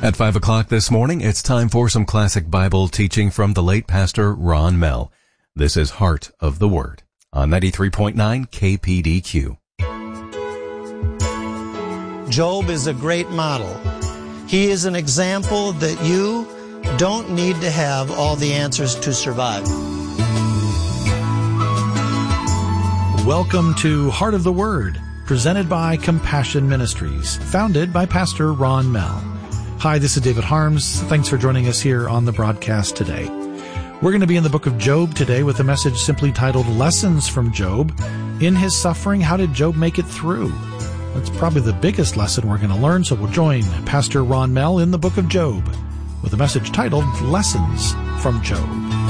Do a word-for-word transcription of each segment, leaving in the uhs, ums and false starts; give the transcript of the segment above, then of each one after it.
At five o'clock this morning, it's time for some classic Bible teaching from the late Pastor Ron Mell. This is Heart of the Word on ninety-three point nine K P D Q. Job is a great model. He is an example that you don't need to have all the answers to survive. Welcome to Heart of the Word, presented by Compassion Ministries, founded by Pastor Ron Mell. Hi, this is David Harms. Thanks for joining us here on the broadcast today. We're going to be in the book of Job today with a message simply titled Lessons from Job. In his suffering, how did Job make it through? That's probably the biggest lesson we're going to learn, so we'll join Pastor Ron Mell in the book of Job with a message titled Lessons from Job.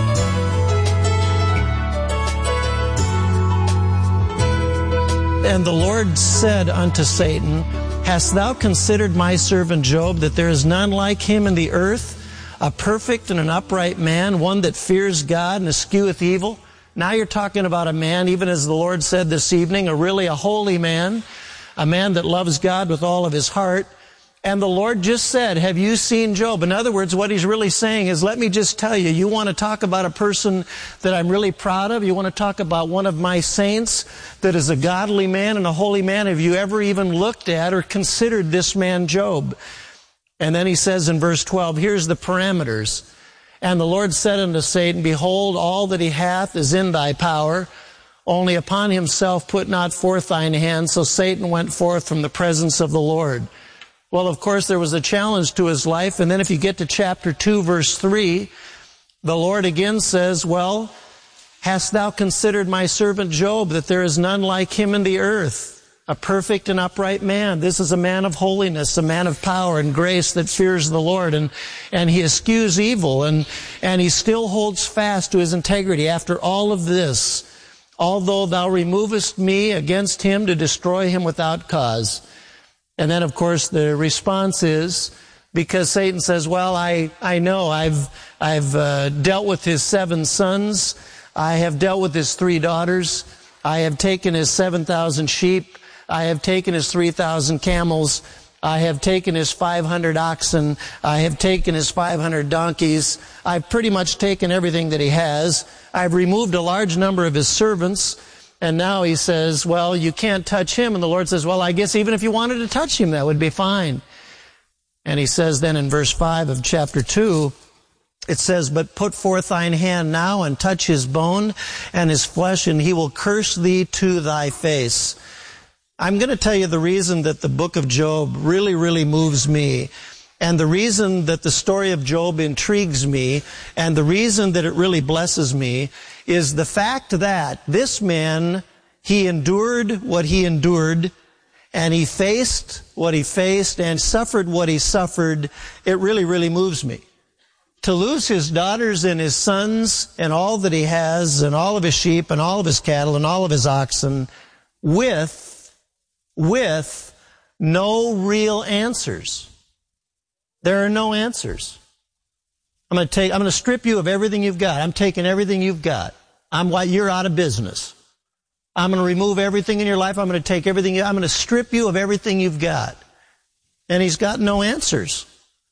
And the Lord said unto Satan, Hast thou considered my servant Job, that there is none like him in the earth, a perfect and an upright man, one that fears God and escheweth evil? Now you're talking about a man, even as the Lord said this evening, a really a holy man, a man that loves God with all of his heart. And the Lord just said, have you seen Job? In other words, what he's really saying is, let me just tell you, you want to talk about a person that I'm really proud of? You want to talk about one of my saints that is a godly man and a holy man? Have you ever even looked at or considered this man Job? And then he says in verse twelve, here's the parameters. And the Lord said unto Satan, Behold, all that he hath is in thy power. Only upon himself put not forth thine hand. So Satan went forth from the presence of the Lord. Well, of course, there was a challenge to his life. And then if you get to chapter two, verse three, the Lord again says, Well, hast thou considered my servant Job, that there is none like him in the earth, a perfect and upright man? This is a man of holiness, a man of power and grace that fears the Lord. And, and he eschews evil, and, and he still holds fast to his integrity after all of this. Although thou removest me against him to destroy him without cause. And then, of course, the response is, because Satan says, well, I, I know, I've, I've uh, dealt with his seven sons, I have dealt with his three daughters, I have taken his seven thousand sheep, I have taken his three thousand camels, I have taken his five hundred oxen, I have taken his five hundred donkeys, I've pretty much taken everything that he has, I've removed a large number of his servants. And now he says, well, you can't touch him. And the Lord says, well, I guess even if you wanted to touch him, that would be fine. And he says then in verse five of chapter two, it says, But put forth thine hand now and touch his bone and his flesh, and he will curse thee to thy face. I'm going to tell you the reason that the book of Job really, really moves me. And the reason that the story of Job intrigues me, and the reason that it really blesses me, is the fact that this man, he endured what he endured, and he faced what he faced, and suffered what he suffered. It really, really moves me. To lose his daughters and his sons, and all that he has, and all of his sheep, and all of his cattle, and all of his oxen, with, with no real answers. There are no answers. I'm going to take, I'm going to strip you of everything you've got. I'm taking everything you've got. I'm why you're out of business. I'm going to remove everything in your life. I'm going to take everything. I'm going to strip you of everything you've got. And he's got no answers.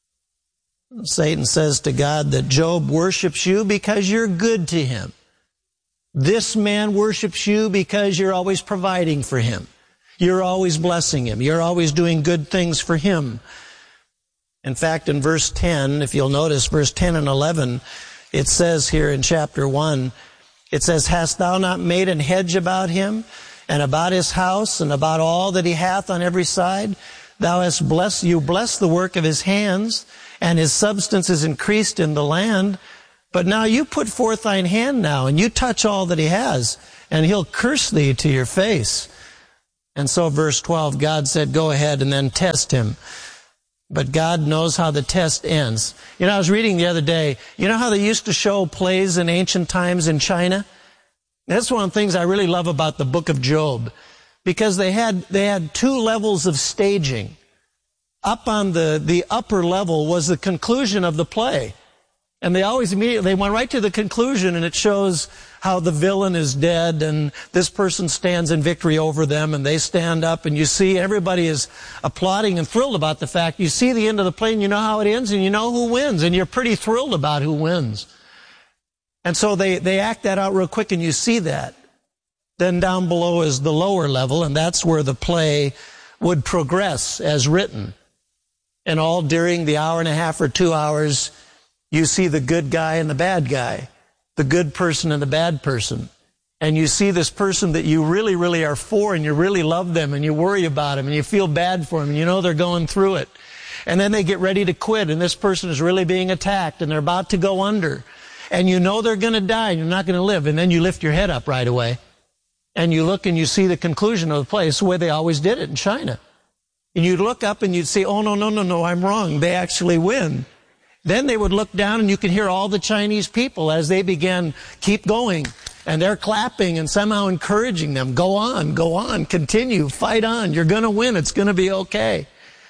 Satan says to God that Job worships you because you're good to him. This man worships you because you're always providing for him. You're always blessing him. You're always doing good things for him. In fact, in verse ten, if you'll notice, verse ten and eleven, it says here in chapter one, it says, Hast thou not made an hedge about him, and about his house, and about all that he hath on every side? Thou hast blessed, you bless the work of his hands, and his substance is increased in the land. But now you put forth thine hand now, and you touch all that he has, and he'll curse thee to your face. And so verse twelve, God said, Go ahead and then test him. But God knows how the test ends. You know, I was reading the other day, you know how they used to show plays in ancient times in China? That's one of the things I really love about the book of Job. Because they had, they had two levels of staging. Up on the, the upper level was the conclusion of the play. And they always immediately, they went right to the conclusion, and it shows how the villain is dead and this person stands in victory over them, and they stand up, and you see everybody is applauding and thrilled about the fact. You see the end of the play and you know how it ends, and you know who wins, and you're pretty thrilled about who wins. And so they, they act that out real quick, and you see that. Then down below is the lower level, and that's where the play would progress as written. And all during the hour and a half or two hours, you see the good guy and the bad guy, the good person and the bad person. And you see this person that you really, really are for, and you really love them, and you worry about them, and you feel bad for them, and you know they're going through it. And then they get ready to quit, and this person is really being attacked, and they're about to go under. And you know they're going to die, and you're not going to live. And then you lift your head up right away, and you look and you see the conclusion of the play. It's the way they always did it in China. And you'd look up and you'd say, oh, no, no, no, no, I'm wrong. They actually win. Then they would look down, and you can hear all the Chinese people as they began, keep going. And they're clapping and somehow encouraging them. Go on, go on, continue, fight on. You're going to win. It's going to be okay.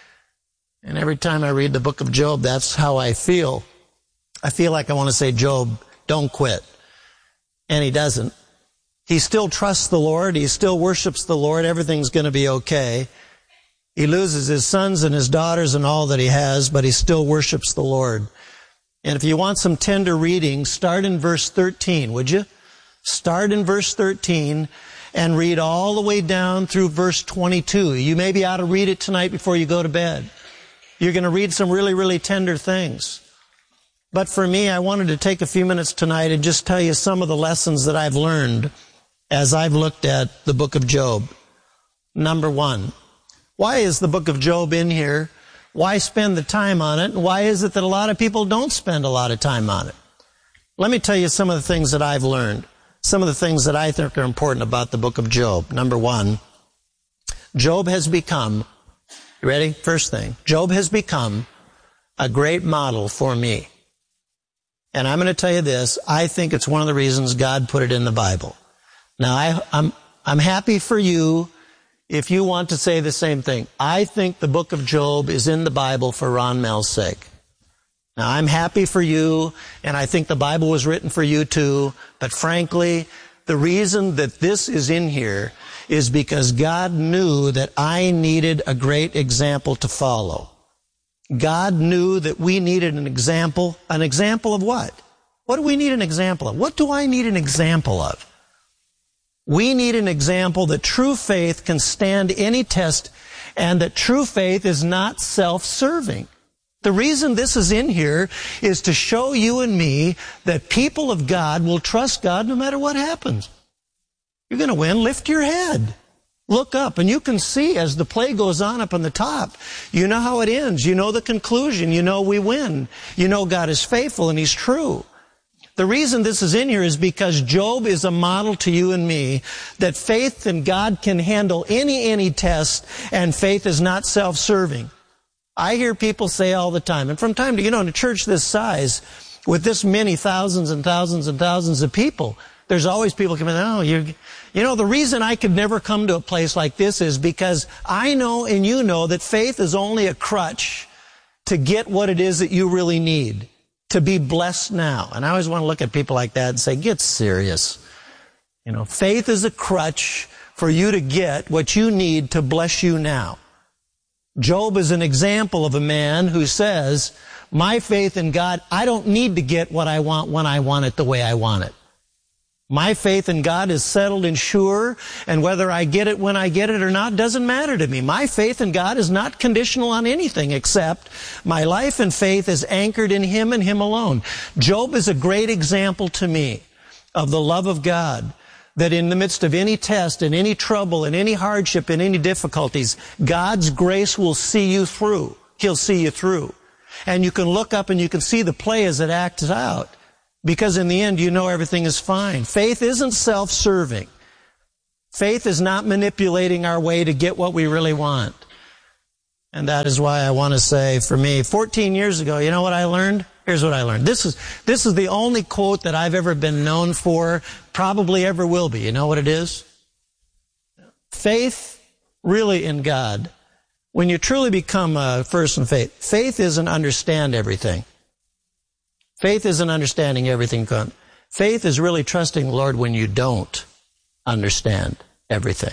And every time I read the book of Job, that's how I feel. I feel like I want to say, Job, don't quit. And he doesn't. He still trusts the Lord. He still worships the Lord. Everything's going to be okay. He loses his sons and his daughters and all that he has, but he still worships the Lord. And if you want some tender reading, start in verse thirteen, would you? Start in verse thirteen and read all the way down through verse twenty-two. You maybe ought to read it tonight before you go to bed. You're going to read some really, really tender things. But for me, I wanted to take a few minutes tonight and just tell you some of the lessons that I've learned as I've looked at the book of Job. Number one, why is the book of Job in here? Why spend the time on it? And why is it that a lot of people don't spend a lot of time on it? Let me tell you some of the things that I've learned. Some of the things that I think are important about the book of Job. Number one, Job has become, you ready? First thing, Job has become a great model for me. And I'm going to tell you this, I think it's one of the reasons God put it in the Bible. Now, I, I'm, I'm happy for you if you want to say the same thing. I think the book of Job is in the Bible for Ron Mel's sake. Now, I'm happy for you, and I think the Bible was written for you too, but frankly, the reason that this is in here is because God knew that I needed a great example to follow. God knew that we needed an example. An example of what? What do we need an example of? What do I need an example of? We need an example that true faith can stand any test, and that true faith is not self-serving. The reason this is in here is to show you and me that people of God will trust God no matter what happens. You're going to win. Lift your head. Look up, and you can see as the play goes on up on the top. You know how it ends. You know the conclusion. You know we win. You know God is faithful and He's true. The reason this is in here is because Job is a model to you and me that faith in God can handle any, any test, and faith is not self-serving. I hear people say all the time, and from time to, you know, in a church this size, with this many thousands and thousands and thousands of people, there's always people coming, oh, you you know, the reason I could never come to a place like this is because I know and you know that faith is only a crutch to get what it is that you really need, to be blessed now. And I always want to look at people like that and say, get serious. You know, faith is a crutch for you to get what you need to bless you now. Job is an example of a man who says, my faith in God, I don't need to get what I want when I want it the way I want it. My faith in God is settled and sure, and whether I get it when I get it or not doesn't matter to me. My faith in God is not conditional on anything except my life and faith is anchored in Him and Him alone. Job is a great example to me of the love of God, that in the midst of any test and any trouble and any hardship and any difficulties, God's grace will see you through. He'll see you through. And you can look up and you can see the play as it acts out. Because in the end, you know everything is fine. Faith isn't self-serving. Faith is not manipulating our way to get what we really want. And that is why I want to say, for me, fourteen years ago, you know what I learned? Here's what I learned. This is, this is the only quote that I've ever been known for, probably ever will be. You know what it is? Faith, really in God, when you truly become a person of faith, faith isn't understand everything. Faith isn't understanding everything. Faith is really trusting the Lord when you don't understand everything.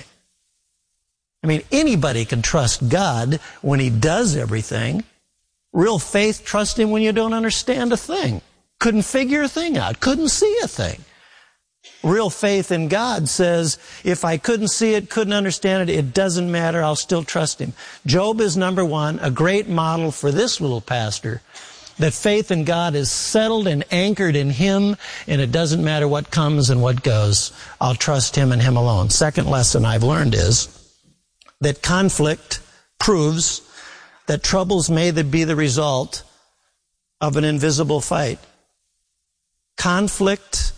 I mean, anybody can trust God when He does everything. Real faith, trust Him when you don't understand a thing. Couldn't figure a thing out. Couldn't see a thing. Real faith in God says, if I couldn't see it, couldn't understand it, it doesn't matter, I'll still trust Him. Job is number one, a great model for this little pastor, that faith in God is settled and anchored in Him, and it doesn't matter what comes and what goes. I'll trust Him and Him alone. Second lesson I've learned is that conflict proves that troubles may be the result of an invisible fight. Conflict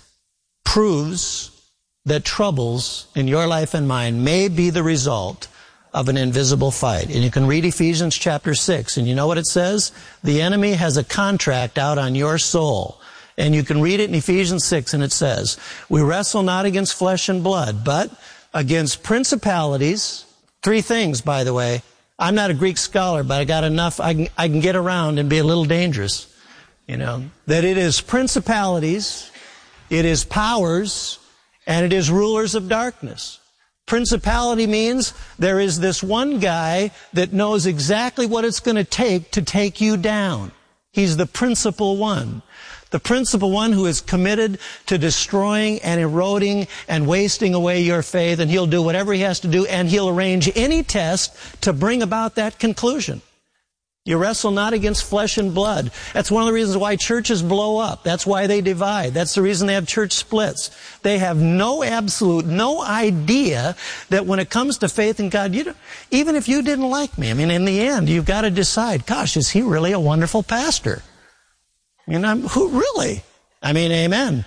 proves that troubles in your life and mine may be the result of an invisible fight. And you can read Ephesians chapter six, and you know what it says? The enemy has a contract out on your soul. And you can read it in Ephesians six, and it says, we wrestle not against flesh and blood, but against principalities. Three things, by the way. I'm not a Greek scholar, but I got enough, I can, I can get around and be a little dangerous. You know, that it is principalities, it is powers, and it is rulers of darkness. Principality means there is this one guy that knows exactly what it's going to take to take you down. He's the principal one. The principal one who is committed to destroying and eroding and wasting away your faith, and he'll do whatever he has to do, and he'll arrange any test to bring about that conclusion. You wrestle not against flesh and blood. That's one of the reasons why churches blow up. That's why they divide. That's the reason they have church splits. They have no absolute, no idea that when it comes to faith in God, you don't, even if you didn't like me, I mean, in the end, you've got to decide, gosh, is he really a wonderful pastor? You know, who really? I mean, amen.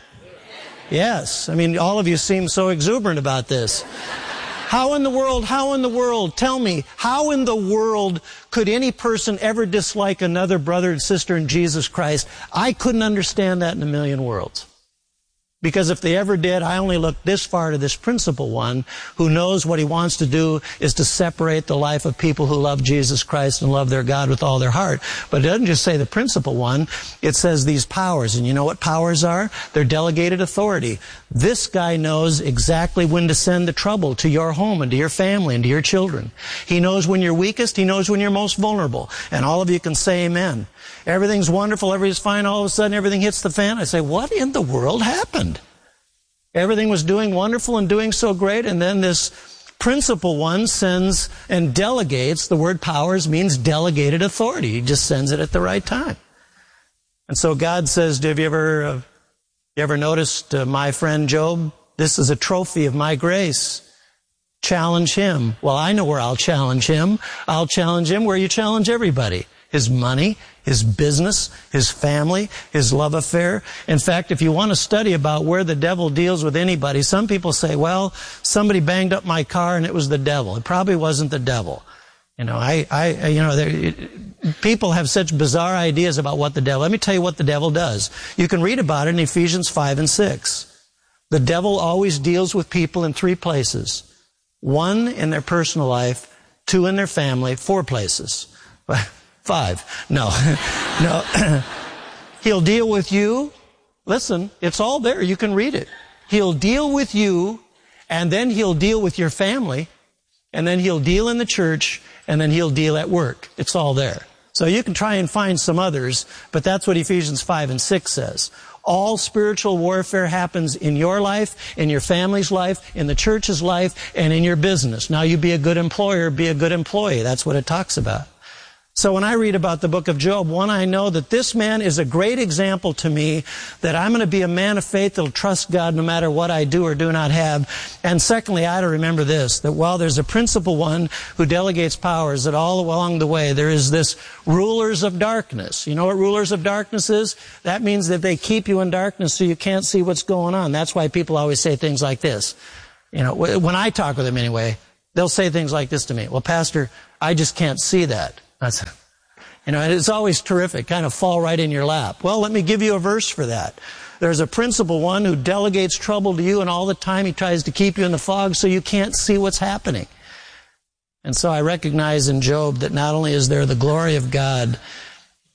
Yes. I mean, all of you seem so exuberant about this. How in the world, how in the world, tell me, how in the world could any person ever dislike another brother and sister in Jesus Christ? I couldn't understand that in a million worlds. Because if they ever did, I only look this far to this principal one who knows what he wants to do is to separate the life of people who love Jesus Christ and love their God with all their heart. But it doesn't just say the principal one. It says these powers. And you know what powers are? They're delegated authority. This guy knows exactly when to send the trouble to your home and to your family and to your children. He knows when you're weakest. He knows when you're most vulnerable. And all of you can say amen. Everything's wonderful, everything's fine, all of a sudden everything hits the fan. I say, what in the world happened? Everything was doing wonderful and doing so great, and then this principal one sends and delegates. The word powers means delegated authority. He just sends it at the right time. And so God says, have you ever, uh, you ever noticed uh, my friend Job? This is a trophy of my grace. Challenge him. Well, I know where I'll challenge him. I'll challenge him where you challenge everybody. His money, his business, his family, his love affair. In fact, if you want to study about where the devil deals with anybody, some people say, well, somebody banged up my car and it was the devil. It probably wasn't the devil. You know, I, I, you know, there, people have such bizarre ideas about what the devil, let me tell you what the devil does. You can read about it in Ephesians five and six. The devil always deals with people in three places. One, in their personal life. Two, in their family. Four places. Five. No. No. He'll deal with you. Listen, it's all there. You can read it. He'll deal with you, and then he'll deal with your family, and then he'll deal in the church, and then he'll deal at work. It's all there. So you can try and find some others, but that's what Ephesians five and six says. All spiritual warfare happens in your life, in your family's life, in the church's life, and in your business. Now you be a good employer, be a good employee. That's what it talks about. So when I read about the book of Job, one, I know that this man is a great example to me that I'm going to be a man of faith that will trust God no matter what I do or do not have. And secondly, I ought to remember this, that while there's a principal one who delegates powers, that all along the way there is this rulers of darkness. You know what rulers of darkness is? That means that they keep you in darkness so you can't see what's going on. That's why people always say things like this. You know, when I talk with them anyway, they'll say things like this to me. Well, Pastor, I just can't see that. That's, you know, it's always terrific, kind of fall right in your lap. Well, let me give you a verse for that. There's a principal one who delegates trouble to you, and all the time he tries to keep you in the fog so you can't see what's happening. And so I recognize in Job that not only is there the glory of God,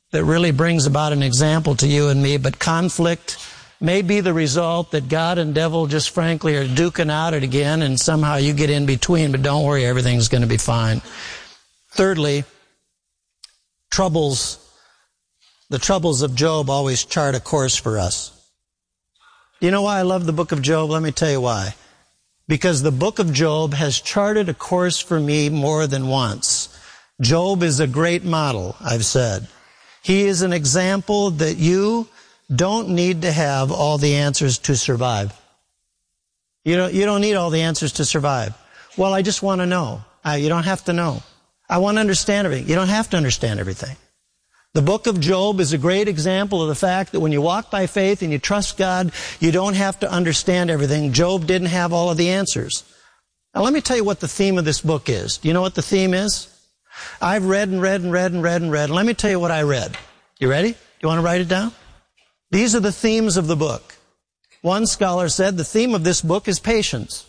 that really brings about an example to you and me, but conflict may be the result that God and devil just frankly are duking out it again, and somehow you get in between, but don't worry, everything's going to be fine. Thirdly, troubles, the troubles of Job always chart a course for us. You know why I love the book of Job? Let me tell you why. Because the book of Job has charted a course for me more than once. Job is a great model, I've said. He is an example that you don't need to have all the answers to survive. You don't, you don't need all the answers to survive. Well, I just want to know. Uh, you don't have to know. I want to understand everything. You don't have to understand everything. The book of Job is a great example of the fact that when you walk by faith and you trust God, you don't have to understand everything. Job didn't have all of the answers. Now let me tell you what the theme of this book is. Do you know what the theme is? I've read and read and read and read and read. And let me tell you what I read. You ready? You want to write it down? These are the themes of the book. One scholar said the theme of this book is patience.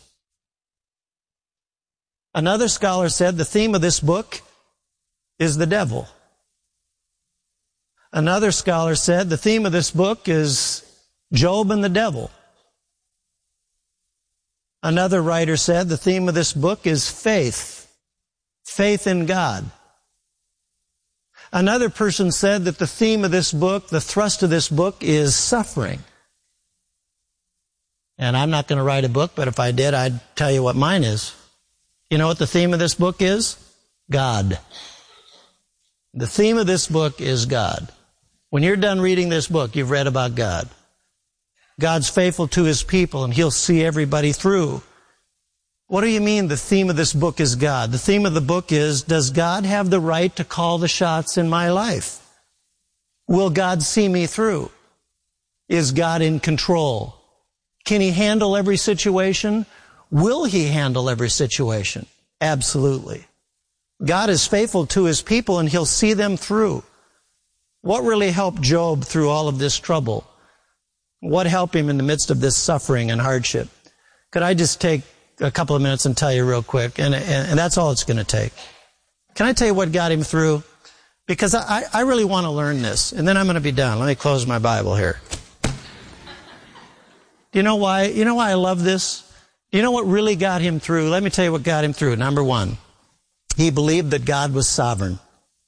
Another scholar said the theme of this book is the devil. Another scholar said the theme of this book is Job and the devil. Another writer said the theme of this book is faith, faith in God. Another person said that the theme of this book, the thrust of this book, is suffering. And I'm not going to write a book, but if I did, I'd tell you what mine is. You know what the theme of this book is? God. The theme of this book is God. When you're done reading this book, you've read about God. God's faithful to His people, and He'll see everybody through. What do you mean the theme of this book is God? The theme of the book is, does God have the right to call the shots in my life? Will God see me through? Is God in control? Can He handle every situation? Will He handle every situation? Absolutely. God is faithful to His people, and He'll see them through. What really helped Job through all of this trouble? What helped him in the midst of this suffering and hardship? Could I just take a couple of minutes and tell you real quick? And, and, and that's all it's going to take. Can I tell you what got him through? Because I, I really want to learn this. And then I'm going to be done. Let me close my Bible here. Do you know why? You know why I love this? Do you know what really got him through? Let me tell you what got him through. Number one, he believed that God was sovereign.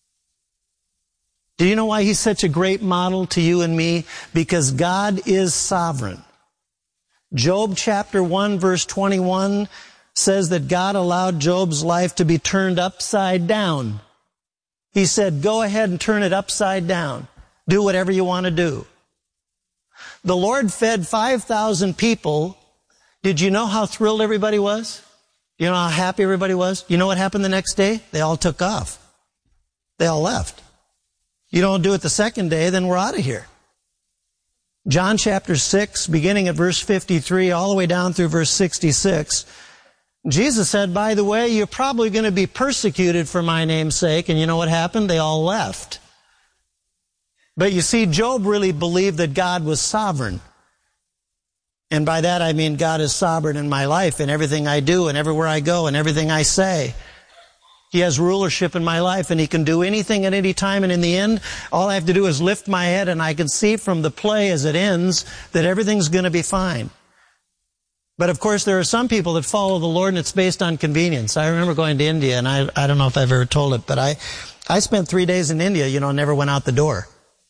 Do you know why he's such a great model to you and me? Because God is sovereign. Job chapter one verse twenty-one says that God allowed Job's life to be turned upside down. He said, go ahead and turn it upside down. Do whatever you want to do. The Lord fed five thousand people. Did you know how thrilled everybody was? You know how happy everybody was? You know what happened the next day? They all took off. They all left. You don't do it the second day, then we're out of here. John chapter six, beginning at verse fifty-three, all the way down through verse sixty-six, Jesus said, by the way, you're probably going to be persecuted for my name's sake. And you know what happened? They all left. But you see, Job really believed that God was sovereign. And by that I mean God is sovereign in my life, in everything I do, and everywhere I go, and everything I say. He has rulership in my life, and He can do anything at any time, and in the end, all I have to do is lift my head, and I can see from the play as it ends that everything's going to be fine. But of course, there are some people that follow the Lord, and it's based on convenience. I remember going to India, and I, I don't know if I've ever told it, but I, I spent three days in India, you know, never went out the door.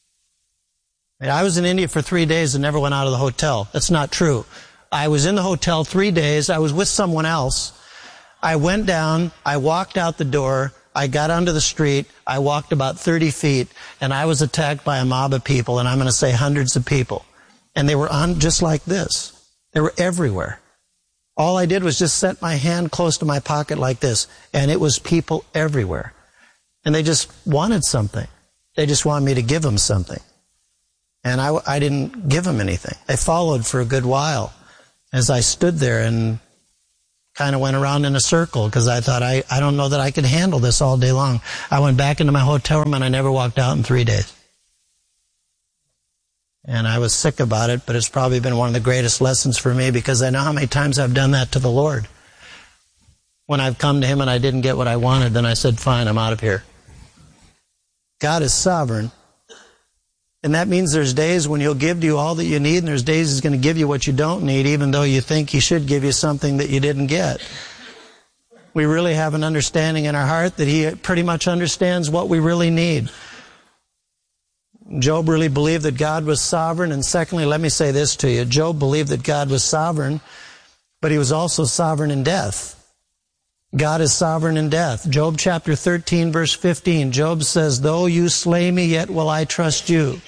I was in India for three days and never went out of the hotel. That's not true. I was in the hotel three days. I was with someone else. I went down, I walked out the door, I got onto the street, I walked about thirty feet, and I was attacked by a mob of people, and I'm going to say hundreds of people. And they were on just like this. They were everywhere. All I did was just set my hand close to my pocket like this, and it was people everywhere. And they just wanted something. They just wanted me to give them something. And I, I didn't give them anything. They followed for a good while as I stood there and kind of went around in a circle because I thought, I, I don't know that I could handle this all day long. I went back into my hotel room and I never walked out in three days. And I was sick about it, but it's probably been one of the greatest lessons for me because I know how many times I've done that to the Lord. When I've come to Him and I didn't get what I wanted, then I said, fine, I'm out of here. God is sovereign. And that means there's days when He'll give to you all that you need, and there's days He's going to give you what you don't need, even though you think He should give you something that you didn't get. We really have an understanding in our heart that He pretty much understands what we really need. Job really believed that God was sovereign, and secondly, let me say this to you. Job believed that God was sovereign, but he was also sovereign in death. God is sovereign in death. Job chapter thirteen, verse fifteen, Job says, "Though you slay me, yet will I trust you."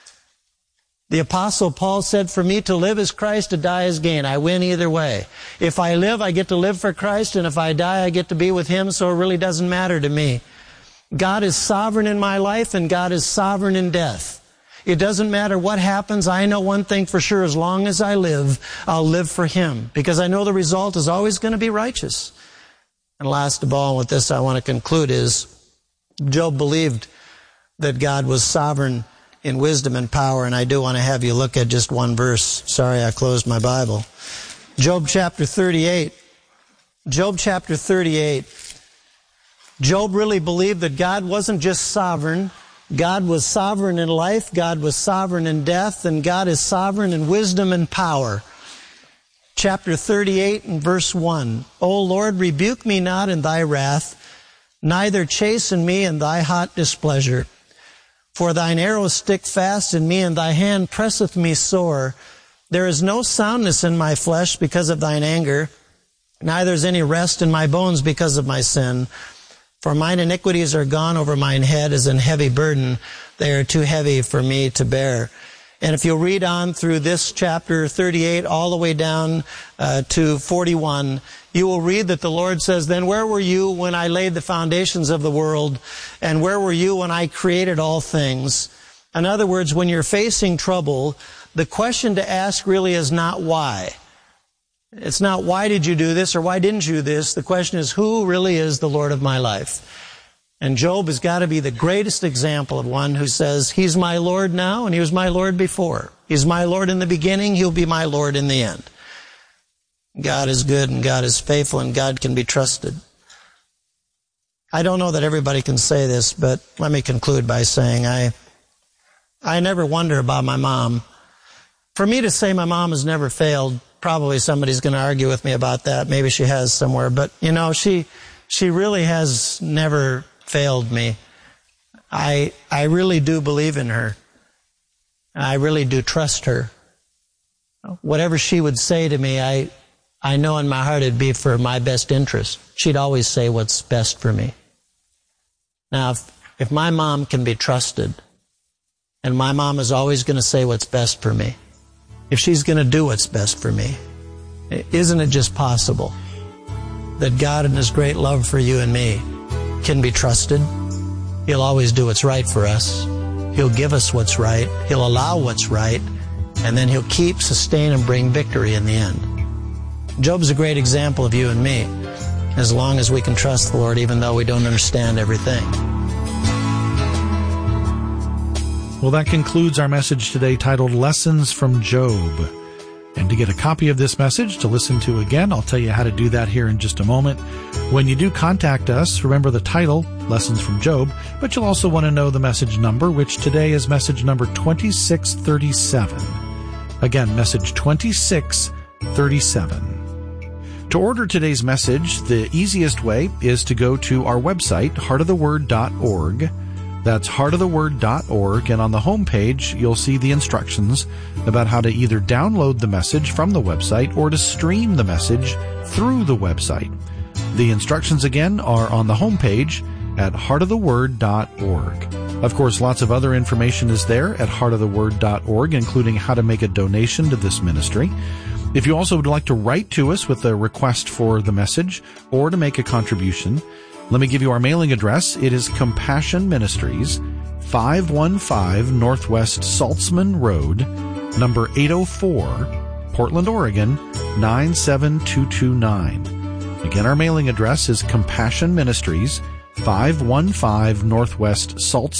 The Apostle Paul said, "For me to live is Christ, to die is gain." I win either way. If I live, I get to live for Christ, and if I die, I get to be with Him, so it really doesn't matter to me. God is sovereign in my life, and God is sovereign in death. It doesn't matter what happens. I know one thing for sure: as long as I live, I'll live for Him, because I know the result is always going to be righteous. And last of all, with this I want to conclude, is Job believed that God was sovereign in wisdom and power, and I do want to have you look at just one verse. Sorry, I closed my Bible. Job chapter thirty-eight. Job chapter thirty-eight. Job really believed that God wasn't just sovereign. God was sovereign in life, God was sovereign in death, and God is sovereign in wisdom and power. Chapter thirty-eight and verse one. "O Lord, rebuke me not in thy wrath, neither chasten me in thy hot displeasure. For thine arrows stick fast in me, and thy hand presseth me sore. There is no soundness in my flesh because of thine anger, neither is any rest in my bones because of my sin. For mine iniquities are gone over mine head as an heavy burden. They are too heavy for me to bear." And if you'll read on through this chapter thirty-eight all the way down uh, to forty-one, you will read that the Lord says, "Then where were you when I laid the foundations of the world? And where were you when I created all things?" In other words, when you're facing trouble, the question to ask really is not why. It's not why did you do this or why didn't you do this. The question is, who really is the Lord of my life? And Job has got to be the greatest example of one who says, He's my Lord now and He was my Lord before. He's my Lord in the beginning, He'll be my Lord in the end. God is good and God is faithful and God can be trusted. I don't know that everybody can say this, but let me conclude by saying I, I never wonder about my mom. For me to say my mom has never failed, probably somebody's going to argue with me about that. Maybe she has somewhere. But, you know, she she really has never failed me. I I really do believe in her. I really do trust her. Whatever she would say to me, I I know in my heart it'd be for my best interest. She'd always say what's best for me. Now, if, if my mom can be trusted, and my mom is always going to say what's best for me, if she's going to do what's best for me, isn't it just possible that God in His great love for you and me can be trusted? He'll always do what's right for us. He'll give us what's right. He'll allow what's right. And then He'll keep, sustain, and bring victory in the end. Job's a great example of you and me, as long as we can trust the Lord, even though we don't understand everything. Well, that concludes our message today titled Lessons from Job. And to get a copy of this message to listen to again, I'll tell you how to do that here in just a moment. When you do contact us, remember the title, Lessons from Job, but you'll also want to know the message number, which today is message number twenty-six thirty-seven. Again, message twenty-six thirty-seven. To order today's message, the easiest way is to go to our website, heart of the word dot org. That's heart of the word dot org, and on the home page, you'll see the instructions about how to either download the message from the website or to stream the message through the website. The instructions again are on the home page at heart of the word dot org. Of course, lots of other information is there at heart of the word dot org, including how to make a donation to this ministry. If you also would like to write to us with a request for the message or to make a contribution, let me give you our mailing address. It is Compassion Ministries, five one five Northwest Saltzman Road, number eight oh four, Portland, Oregon, nine seven two two nine. Again, our mailing address is Compassion Ministries, five one five Northwest Saltzman